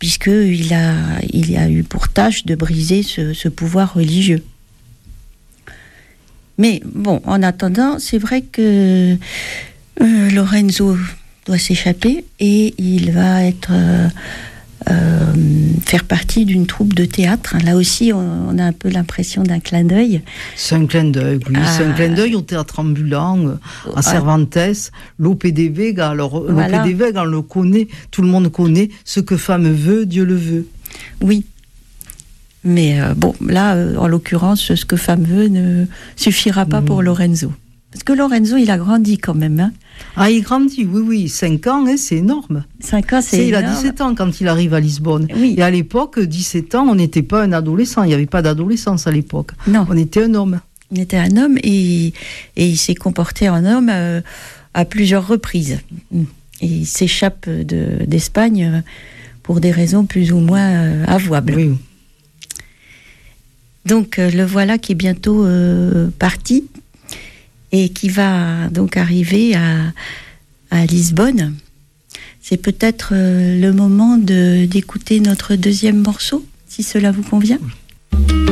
puisqu'il a eu pour tâche de briser ce pouvoir religieux. Mais bon, en attendant, c'est vrai que Lorenzo doit s'échapper et il va faire partie d'une troupe de théâtre. Là aussi, on a un peu l'impression d'un clin d'œil. C'est un clin d'œil, oui. C'est un clin d'œil au théâtre ambulant, à Cervantes, Lope de Vega. Alors, voilà. Lope de Vega, on le connaît, tout le monde connaît. Ce que femme veut, Dieu le veut. Oui. Mais bon, là, en l'occurrence, ce que femme veut ne suffira pas pour Lorenzo. Parce que Lorenzo, il a grandi quand même. Hein. Ah, il grandit, oui. 5 ans, hein, c'est énorme. 5 ans, c'est énorme. Il a 17 ans quand il arrive à Lisbonne. Oui. Et à l'époque, 17 ans, on n'était pas un adolescent. Il n'y avait pas d'adolescence à l'époque. Non. On était un homme. On était un homme et il s'est comporté en homme à plusieurs reprises. Et il s'échappe d'Espagne pour des raisons plus ou moins avouables. Oui. Donc, le voilà qui est bientôt parti. Et qui va donc arriver à Lisbonne. C'est peut-être le moment d'écouter notre deuxième morceau, si cela vous convient.